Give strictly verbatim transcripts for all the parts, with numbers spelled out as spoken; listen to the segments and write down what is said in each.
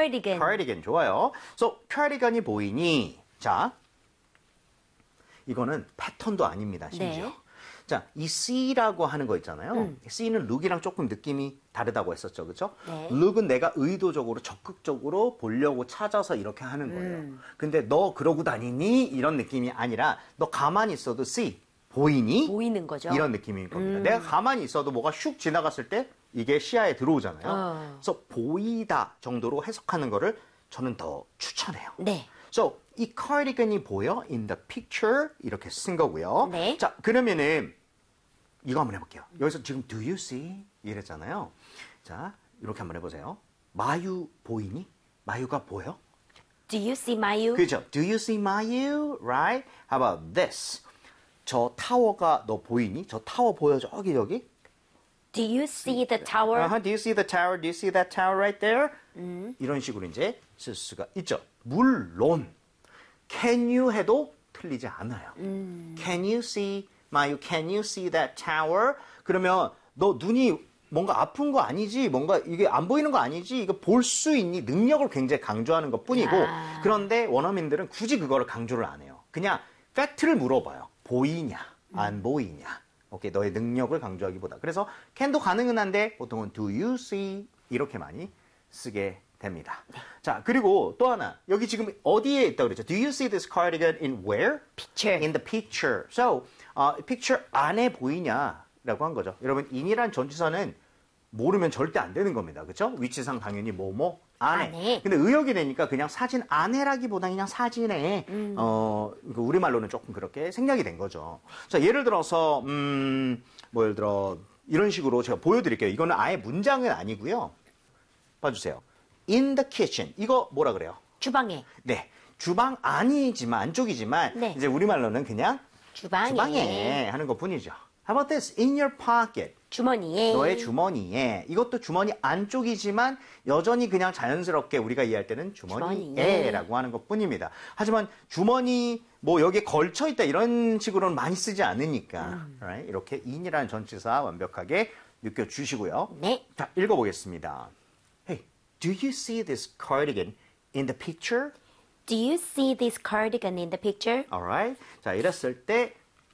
cardigan. cardigan 좋아요. So cardigan이 보이니? 자, 이거는 패턴도 아닙니다. 심지어. 네. 자, 이 C라고 하는 거 있잖아요. 음. C는 look이랑 조금 느낌이 다르다고 했었죠. 그렇죠? 네. look은 내가 의도적으로 적극적으로 보려고 찾아서 이렇게 하는 거예요. 음. 근데 너 그러고 다니니? 이런 느낌이 아니라 너 가만히 있어도 C 보이니? 보이는 거죠. 이런 느낌인 겁니다. 음. 내가 가만히 있어도 뭐가 슉 지나갔을 때 이게 시야에 들어오잖아요. 어. 그래서 보이다 정도로 해석하는 거를 저는 더 추천해요. 네. So, 이 cardigan이 보여? In the picture 이렇게 쓴 거고요. 네. 자, 그러면은 이거 한번 해볼게요. 여기서 지금 do you see? 이랬잖아요. 자, 이렇게 한번 해보세요. 마유 보이니? 마유가 보여? Do you see Mayu? 그죠? Do you see 마유? Right? How about this? 저 타워가 너 보이니? 저 타워 보여? 저기 저기? Do you see the tower? Uh-huh. Do you see the tower? Do you see that tower right there? 음. 이런 식으로 이제 쓸 수가 있죠. 물론 can you 해도 틀리지 않아요. 음. Can you see 마유? Can you see that tower? 그러면 너 눈이 뭔가 아픈 거 아니지? 뭔가 이게 안 보이는 거 아니지? 이거 볼 수 있니? 능력을 굉장히 강조하는 것 뿐이고 아. 그런데 원어민들은 굳이 그거를 강조를 안 해요. 그냥 팩트를 물어봐요. 보이냐? 안 음. 보이냐? 오케이, 너의 능력을 강조하기보다. 그래서 can도 가능은 한데 보통은 do you see 이렇게 많이 쓰게 됩니다. 네. 자, 그리고 또 하나. 여기 지금 어디에 있다고 그랬죠? Do you see this cardigan in where? Picture. In the picture. So, 어, picture 안에 보이냐라고 한 거죠. 여러분, in이란 전치사는 모르면 절대 안 되는 겁니다. 그렇죠? 위치상 당연히 뭐뭐 안에. 안에. 근데 의역이 되니까 그냥 사진 안에라기보다 그냥 사진에 음. 어, 그 우리말로는 조금 그렇게 생략이 된 거죠. 자, 예를 들어서 음, 뭐 예를 들어 이런 식으로 제가 보여드릴게요. 이거는 아예 문장은 아니고요. 봐주세요. In the kitchen. 이거 뭐라 그래요? 주방에. 네. 주방 안이지만, 안쪽이지만, 네. 이제 우리말로는 그냥 주방에. 주방에 하는 것 뿐이죠. How about this? In your pocket. 주머니에. 너의 주머니에. 이것도 주머니 안쪽이지만, 여전히 그냥 자연스럽게 우리가 이해할 때는 주머니에 주머니에. 라고 하는 것 뿐입니다. 하지만 주머니, 뭐 여기에 걸쳐있다 이런 식으로는 많이 쓰지 않으니까, 음. right? 이렇게 in이라는 전치사 완벽하게 느껴주시고요. 네. 자, 읽어보겠습니다. Hey, do you see this cardigan in the picture? Do you see this cardigan in the picture? Alright. 자, 이랬을 때,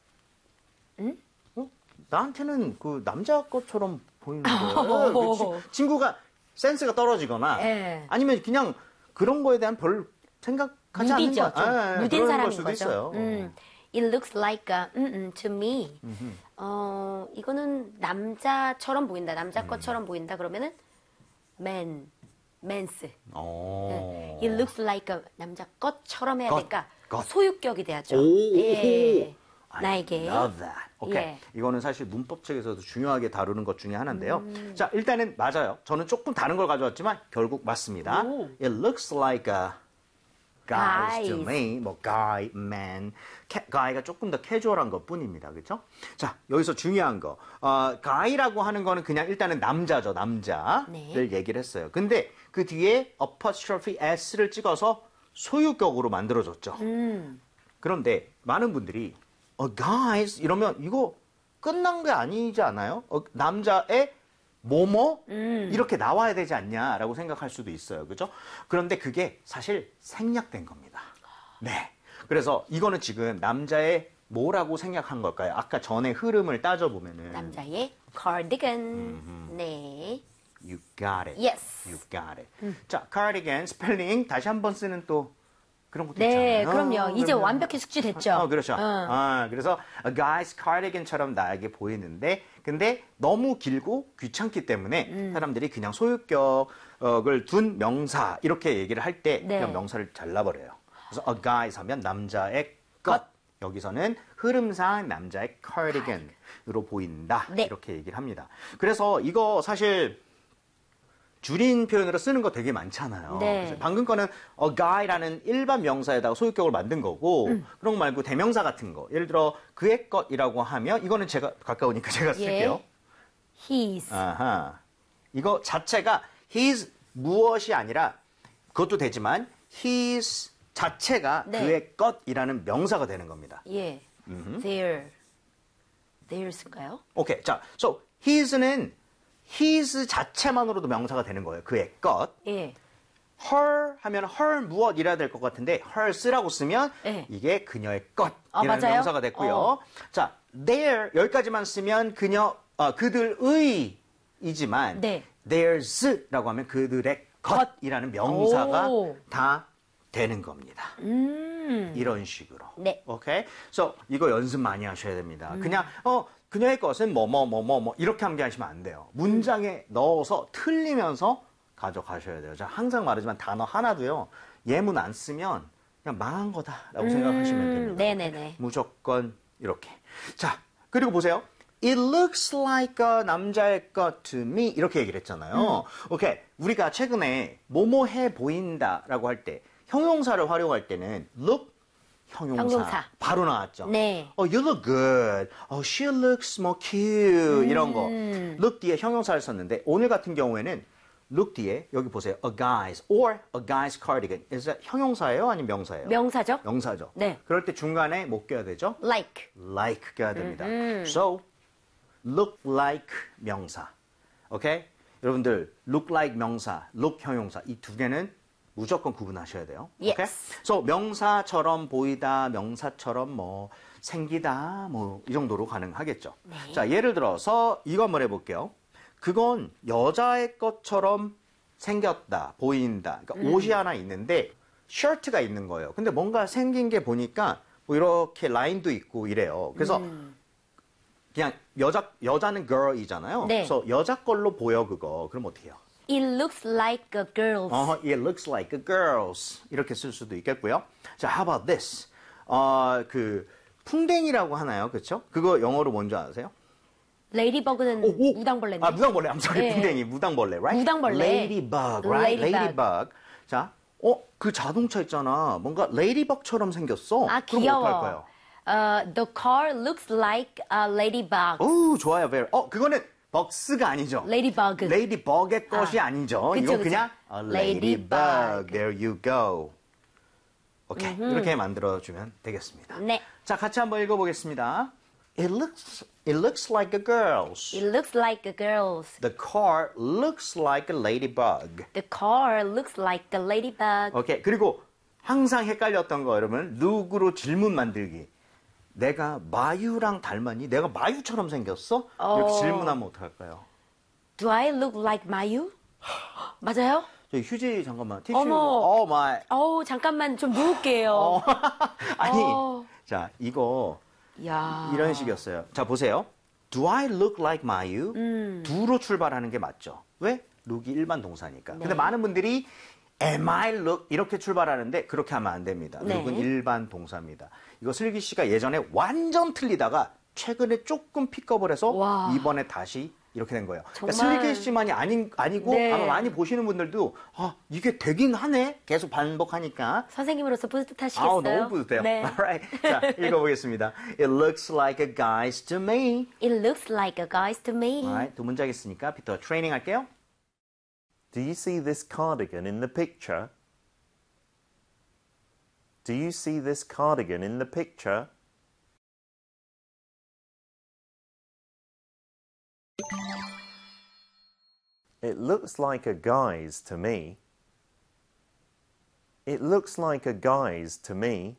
응? 어? 나한테는 그 남자 것처럼 보이는데, 그 치- 친구가 센스가 떨어지거나, 예. 아니면 그냥 그런 거에 대한 별 생각하지 않는 무디죠. 거, 좀 아, 무딘 그런 걸 사람인 수도 거죠. 있어요. 음. It looks like a, 음, 음, to me. 어, 이거는 남자처럼 보인다. 남자 것처럼 보인다. 그러면은 man, man's. 어. It looks like a 남자 것처럼 해야 것, 되니까 것. 소유격이 돼야죠. 오, 예. I 나에게. love that. 오케이. 예. 이거는 사실 문법책에서도 중요하게 다루는 것 중에 하나인데요. 음. 자, 일단은 맞아요. 저는 조금 다른 걸 가져왔지만 결국 맞습니다. 오. It looks like a guys to Guys. me. 뭐 guy, man. 캐, guy가 조금 더 캐주얼한 것 뿐입니다. 그렇죠? 자, 여기서 중요한 거. 어, guy라고 하는 거는 그냥 일단은 남자죠. 남자를 네. 얘기를 했어요. 근데 그 뒤에 apostrophe s를 찍어서 소유격으로 만들어줬죠. 음. 그런데 많은 분들이 어, guys 이러면 이거 끝난 게 아니지 않아요? 어, 남자의 뭐뭐 음. 이렇게 나와야 되지 않냐라고 생각할 수도 있어요. 그죠? 그런데 그게 사실 생략된 겁니다. 네. 그래서 이거는 지금 남자의 뭐라고 생각한 걸까요? 아까 전에 흐름을 따져보면은 남자의 cardigan. 네. You got it. Yes. You got it. 자, cardigan 스펠링 다시 한번 쓰는 또 그런 것도 네, 있잖아요. 그럼요. 이제 그러면- 완벽히 숙지됐죠. 어, 그렇죠. 어. 아, 그래서 a guy's cardigan처럼 나에게 보이는데 근데 너무 길고 귀찮기 때문에 음. 사람들이 그냥 소유격을 둔 명사 이렇게 얘기를 할 때 네. 그냥 명사를 잘라버려요. 그래서 a guy's 하면 남자의 것. 여기서는 흐름상 남자의 cardigan으로 보인다. 네. 이렇게 얘기를 합니다. 그래서 이거 사실 줄인 표현으로 쓰는 거 되게 많잖아요. 네. 그래서 방금 거는 a guy라는 일반 명사에다가 소유격을 만든 거고 음. 그런 거 말고 대명사 같은 거. 예를 들어 그의 것이라고 하면 이거는 제가 가까우니까 제가 쓸게요. 예. His. 아하. 이거 자체가 his 무엇이 아니라 그것도 되지만 his 자체가 네. 그의 것이라는 명사가 되는 겁니다. 예. Their. Theirs인가요? 오케이. 자, so his는 his 자체만으로도 명사가 되는 거예요. 그의 것. 예. her 하면 her 무엇 이래야 될 것 같은데 her 쓰라고 쓰면 네. 이게 그녀의 것이라는 아, 맞아요? 명사가 됐고요. 어. 자, their 여기까지만 쓰면 그녀 어, 그들의 이지만 네. theirs라고 하면 그들의 것이라는 명사가 오. 다 되는 겁니다. 음. 이런 식으로. 네. 오케이? 그래서 이거 연습 많이 하셔야 됩니다. 그냥 어 그녀의 것은 뭐 뭐 뭐 뭐 뭐 이렇게 암기하시면 안 돼요. 문장에 넣어서 틀리면서 가져가셔야 돼요. 제가 항상 말하지만 단어 하나도요. 예문 안 쓰면 그냥 망한 거다라고 생각하시면 됩니다. 네네네. 무조건 이렇게. 자, 그리고 보세요. It looks like a 남자의 것 to me 이렇게 얘기를 했잖아요. 음. 오케이. 우리가 최근에 뭐뭐 해 보인다라고 할 때 형용사를 활용할 때는 look 형용사, 형용사. 바로 나왔죠. 네. Oh, you look good. Oh, she looks more cute. 이런 거. 음. look 뒤에 형용사를 썼는데 오늘 같은 경우에는 look 뒤에 여기 보세요. A guy's or a guy's cardigan. 그래서 형용사예요? 아니면 명사예요? 명사죠? 명사죠. 네. 그럴 때 중간에 못 껴야 되죠? like. like 껴야 됩니다. 음. So, look like 명사. 오케이? 여러분들, look like 명사, look 형용사 이 두 개는 무조건 구분하셔야 돼요. Yes. 오케이? So, 명사처럼 보이다, 명사처럼 뭐 생기다, 뭐 이 정도로 가능하겠죠. 네. 자, 예를 들어서 이거 한번 해볼게요. 그건 여자의 것처럼 생겼다, 보인다. 그러니까 음. 옷이 하나 있는데 셔츠가 있는 거예요. 근데 뭔가 생긴 게 보니까 뭐 이렇게 라인도 있고 이래요. 그래서 음. 그냥 여자 여자는 girl이잖아요. 네. 그래서 여자 걸로 보여 그거. 그럼 어떻게 해요? It looks like a girl's. 어, it looks like a girl's 이렇게 쓸 수도 있겠고요. 자, how about this? 어, 그 풍뎅이라고 하나요, 그렇죠? 그거 영어로 뭔지 아세요? 레이디버그는 오, 오. 무당벌레인데. 아, 무당벌레. I'm sorry. 네. 풍뎅이, 무당벌레, right? 무당벌레. Ladybug, right? Ladybug. Ladybug. 자, 어, 그 자동차 있잖아. 뭔가 레이디버그처럼 생겼어. 아, 그럼 귀여워. 어떡할까요? Uh, the car looks like a ladybug. 오, 좋아요. very. 어, 그거는 벅스가 아니죠. Ladybug. 레이디버그의 것이 아, 아니죠. 그쵸, 이건 그쵸. 그냥 a Ladybug. ladybug. There you go. 오케이. 이렇게 만들어주면 되겠습니다. 네. 자, 같이 한번 읽어보겠습니다. It looks, it looks like a girl's. It looks like a girl's. The car looks like a ladybug. The car looks like a ladybug. 오케이. 그리고 항상 헷갈렸던 거 여러분, look으로 질문 만들기. 내가 마유랑 닮았니? 내가 마유처럼 생겼어? 이렇게 어. 질문하면 어떡할까요? Do I look like Mayu? 맞아요? 저 휴지 잠깐만. 티슈. 어머. 어, 마이. 어우, 잠깐만 좀 누울게요. 어. 아니, 어. 자, 이거 야. 이런 식이었어요. 자, 보세요. Do I look like Mayu? 음. do로 출발하는 게 맞죠. 왜? look이 일반 동사니까. 네. 근데 많은 분들이 am I look 이렇게 출발하는데 그렇게 하면 안 됩니다. 네. look은 일반 동사입니다. 이거 슬기 씨가 예전에 완전 틀리다가 최근에 조금 픽업을 해서 와. 이번에 다시 이렇게 된 거예요. 그러니까 정말. 슬기 씨만이 아닌, 아니고 네. 아마 많이 보시는 분들도 아 이게 되긴 하네. 계속 반복하니까. 선생님으로서 뿌듯하시겠어요? 아우 너무 뿌듯해요. 네. Alright. 자, 읽어보겠습니다. It looks like a guy's to me. It looks like a guy's to me. Alright, 두 문장 있으니까 비터 트레이닝 할게요. Do you see this cardigan in the picture? Do you see this cardigan in the picture? It looks like a guy's to me. It looks like a guy's to me.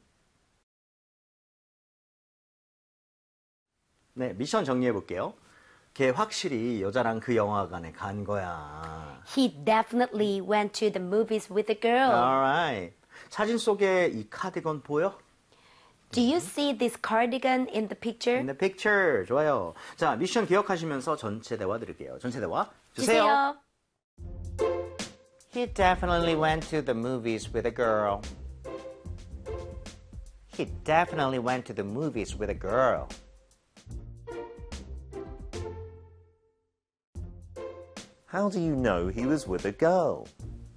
네, 미션 정리해 볼게요. 걔 확실히 여자랑 그 영화관에 간 거야. He definitely went to the movies with a girl. Alright. 사진 속에 이 카디건 보여? Do you see this cardigan in the picture? In the picture. 좋아요. 자, 미션 기억하시면서 전체 대화 드릴게요. 전체 대화 주세요. He definitely went to the movies with a girl. He definitely went to the movies with a girl. How do you know he was with a girl?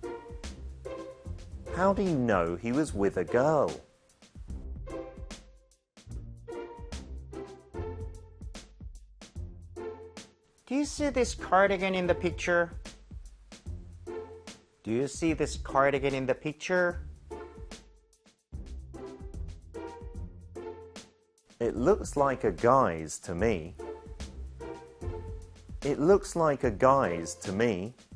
How do you know he was with a girl? Do you see this cardigan in the picture? Do you see this cardigan in the picture? It looks like a guy's to me. It looks like a guy's to me.